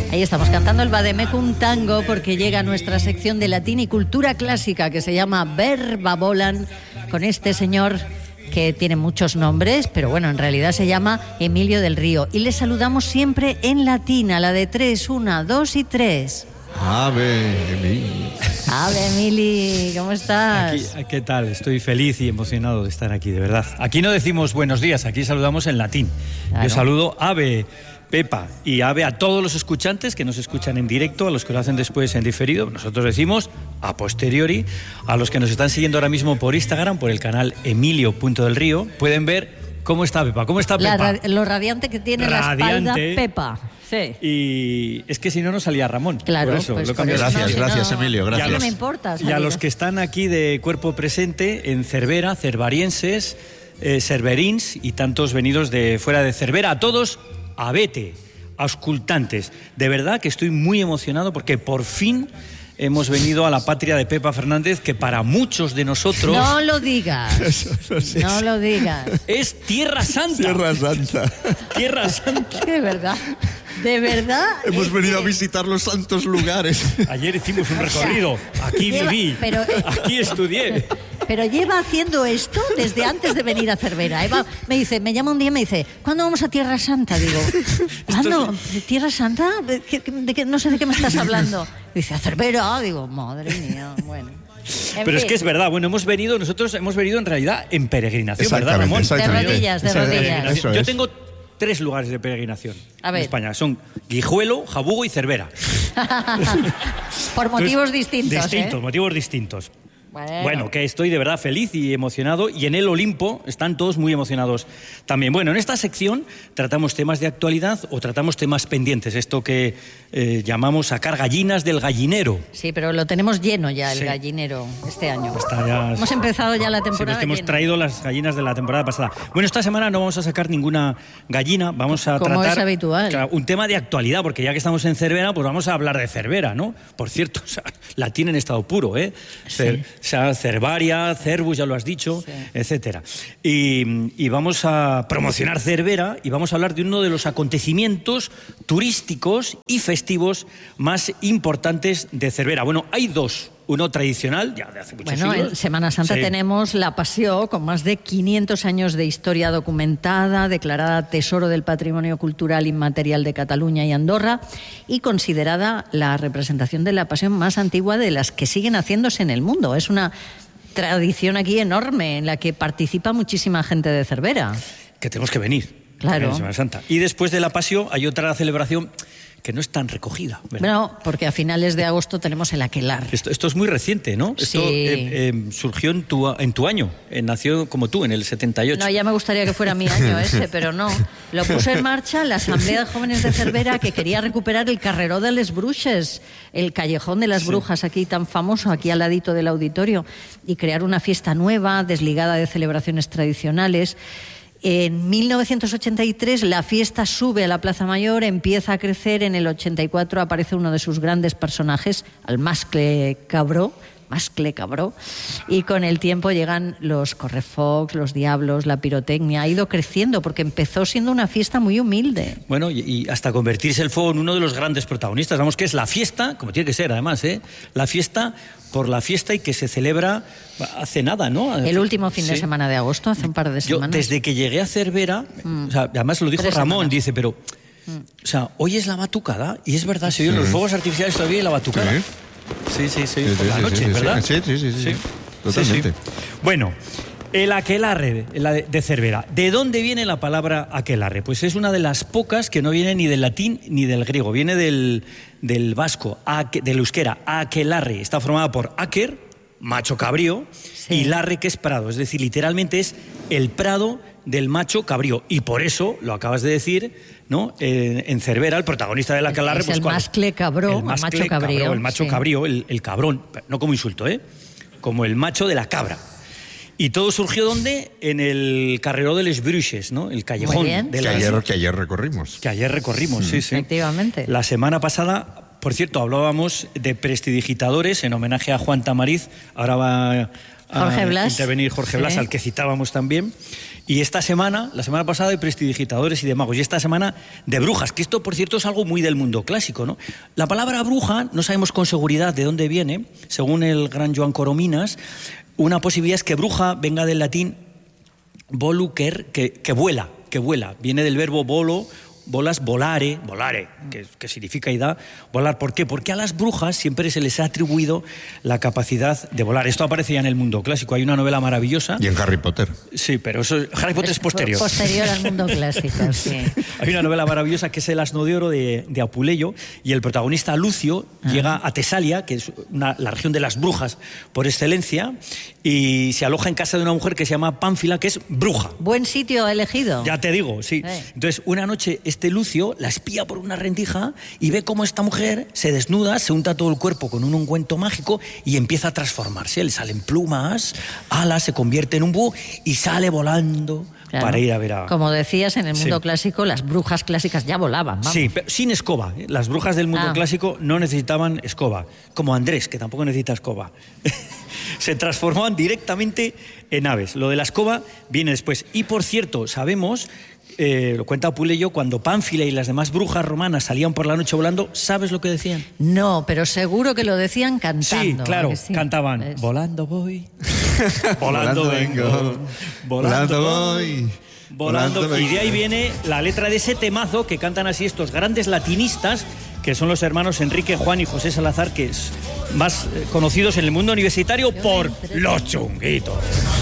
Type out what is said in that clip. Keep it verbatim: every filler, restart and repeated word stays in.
Ahí estamos cantando el Vademecum Tango porque llega nuestra sección de latín y cultura clásica que se llama Verba Volant, con este señor que tiene muchos nombres, pero bueno, en realidad se llama Emilio del Río. Y le saludamos siempre en latín, a la de tres, una, dos y tres. Ave, Emili. Ave, Emili, ¿cómo estás? Aquí, ¿qué tal? Estoy feliz y emocionado de estar aquí, de verdad. Aquí no decimos buenos días, aquí saludamos en latín. Claro. Yo saludo Ave, Pepa, y Ave a todos los escuchantes que nos escuchan en directo, a los que lo hacen después en diferido. Nosotros decimos a posteriori, a los que nos están siguiendo ahora mismo por Instagram, por el canal Emilio punto del Río, pueden ver cómo está Pepa. ¿Cómo está Pepa? La, lo radiante que tiene radiante. La espalda Pepa. Sí. Y es que si no, no salía Ramón. Claro, por eso, pues lo por eso gracias, no, gracias, no, Emilio, gracias. No me importa. Y a los que están aquí de cuerpo presente en Cervera, cervarienses, eh, cerverins y tantos venidos de fuera de Cervera, a todos, abete, auscultantes. De verdad que estoy muy emocionado porque por fin hemos venido a la patria de Pepa Fernández, que para muchos de nosotros... No lo digas, eso, eso sí, no lo digas. Es Tierra Santa. Tierra Santa. Tierra Santa. De verdad, de verdad. Hemos venido que... a visitar los santos lugares. Ayer hicimos un recorrido, aquí lleva, viví, pero, eh, aquí estudié. Pero lleva haciendo esto desde antes de venir a Cervera. Eva me dice, me llama un día y me dice, ¿cuándo vamos a Tierra Santa? Digo, ¿cuándo? ¿De Tierra Santa? ¿De qué, de qué, no sé de qué me estás hablando. Dice, a Cervera. Digo, madre mía, bueno. En Pero fin. es que es verdad, bueno, hemos venido, nosotros hemos venido en realidad en peregrinación, ¿verdad, Ramón? De rodillas, de rodillas. Yo tengo tres lugares de peregrinación a ver. en España. Son Guijuelo, Jabugo y Cervera. Por motivos Entonces, distintos, Distintos, ¿eh? motivos distintos. Bueno. bueno, que estoy de verdad feliz y emocionado, y en el Olimpo están todos muy emocionados también. Bueno, en esta sección tratamos temas de actualidad o tratamos temas pendientes, esto que eh, llamamos sacar gallinas del gallinero. Sí, pero lo tenemos lleno ya, el sí. gallinero, este año. Ya, hemos empezado ya la temporada. Sí, es que hemos llena. traído las gallinas de la temporada pasada. Bueno, esta semana no vamos a sacar ninguna gallina, vamos a Como tratar es habitual. Claro, un tema de actualidad, porque ya que estamos en Cervera, pues vamos a hablar de Cervera, ¿no? Por cierto, o sea, latín en estado puro, ¿eh? Cer, sí. O sea, Cervaria, Cervus, ya lo has dicho, sí. etcétera. Y, y vamos a promocionar Cervera y vamos a hablar de uno de los acontecimientos turísticos y festivos más importantes de Cervera. Bueno, hay dos. Uno tradicional, ya de hace muchos bueno, siglos. En Semana Santa sí. tenemos la Pasión, con más de quinientos años de historia documentada, declarada Tesoro del Patrimonio Cultural Inmaterial de Cataluña y Andorra, y considerada la representación de la Pasión más antigua de las que siguen haciéndose en el mundo. Es una tradición aquí enorme en la que participa muchísima gente de Cervera. Que tenemos que venir. Claro. En Semana Santa. Y después de la Pasión hay otra celebración que no es tan recogida, ¿verdad? No, porque a finales de agosto tenemos el aquelarre. Esto, esto es muy reciente, ¿no? Sí. Esto eh, eh, surgió en tu, en tu año, eh, nació como tú, en el setenta y ocho. No, ya me gustaría que fuera mi año ese, pero no. Lo puso en marcha la Asamblea de Jóvenes de Cervera, que quería recuperar el Carreró de les Bruixes, el callejón de las sí. brujas aquí tan famoso, aquí al ladito del auditorio, y crear una fiesta nueva, desligada de celebraciones tradicionales. En mil novecientos ochenta y tres la fiesta sube a la Plaza Mayor, empieza a crecer, en el ochenta y cuatro aparece uno de sus grandes personajes, el Mascle Cabró, Mascle Cabró, y con el tiempo llegan los correfocs, los diablos, la pirotecnia, ha ido creciendo porque empezó siendo una fiesta muy humilde. Bueno, y, y hasta convertirse el fuego en uno de los grandes protagonistas, vamos, que es la fiesta, como tiene que ser además, ¿eh? La fiesta por la fiesta y que se celebra hace nada, ¿no? El último fin sí. de semana de agosto, hace un par de semanas. Yo, desde que llegué a Cervera, mm. o sea, además lo dijo Tres Ramón, semanas. dice, pero, mm. o sea, hoy es la batucada, y es verdad, se oyen sí. los fuegos artificiales todavía y la batucada. Sí. Sí, sí, sí, sí por sí, la sí, noche, sí, ¿verdad? Sí, sí, sí, sí, sí. Totalmente. Sí, sí. Bueno, el aquelarre de Cervera. ¿De dónde viene la palabra aquelarre? Pues es una de las pocas que no viene ni del latín ni del griego. Viene del, del vasco, del euskera, aquelarre. Está formada por aquer, macho cabrío, sí. y larre, que es prado. Es decir, literalmente es el prado del macho cabrío. Y por eso, lo acabas de decir, ¿no? Eh, en Cervera, el protagonista del aquelarre... Es pues, el mascle cabró, el, mascle macho cabrío. Cabró, el macho sí. cabrío, el, el cabrón. No como insulto, ¿eh? Como el macho de la cabra. Y todo surgió, ¿dónde? En el Carreró de les Bruixes, ¿no? El callejón. De que, las... ayer, que ayer recorrimos. Que ayer recorrimos, mm. sí, sí. Efectivamente. La semana pasada, por cierto, hablábamos de prestidigitadores en homenaje a Juan Tamariz. Ahora va Jorge Blas. intervenir Jorge Blas, Sí. al que citábamos también. Y esta semana, la semana pasada, de prestidigitadores y de magos. Y esta semana de brujas, que esto, por cierto, es algo muy del mundo clásico, ¿no? La palabra bruja, no sabemos con seguridad de dónde viene. Según el gran Joan Corominas, una posibilidad es que bruja venga del latín volucer, que, que vuela, que vuela. Viene del verbo volo, bolas, volare, volare, que, que significa y da volar. ¿Por qué? Porque a las brujas siempre se les ha atribuido la capacidad de volar. Esto aparece ya en el mundo clásico. Hay una novela maravillosa. Y en Harry Potter. Sí, pero eso, Harry Potter es posterior. Posterior al mundo clásico, sí. Hay una novela maravillosa que es El asno de oro de, de Apuleyo, y el protagonista Lucio ah. llega a Tesalia, que es una, la región de las brujas por excelencia, y se aloja en casa de una mujer que se llama Pánfila, que es bruja. Buen sitio elegido. Ya te digo, sí. Eh. Entonces, una noche este Lucio la espía por una rendija y ve cómo esta mujer se desnuda, se unta todo el cuerpo con un ungüento mágico y empieza a transformarse. Le salen plumas, alas, se convierte en un búho y sale volando. Claro. Para ir a ver a... Como decías, en el mundo sí. clásico las brujas clásicas ya volaban, vamos. Sí, pero sin escoba. ¿eh? Las brujas del mundo ah. clásico no necesitaban escoba. Como Andrés, que tampoco necesita escoba. Se transformaban directamente en aves. Lo de la escoba viene después. Y, por cierto, sabemos... Eh, lo cuenta Apuleyo, cuando Pánfila y las demás brujas romanas salían por la noche volando, ¿sabes lo que decían? No, pero seguro que lo decían cantando. Sí, claro, sí? cantaban. Es... Volando voy, volando, volando vengo, vengo, volando voy, volando. volando Y de ahí viene la letra de ese temazo que cantan así estos grandes latinistas, que son los hermanos Enrique, Juan y José Salazar, que es más eh, conocidos en el mundo universitario por Los Chunguitos.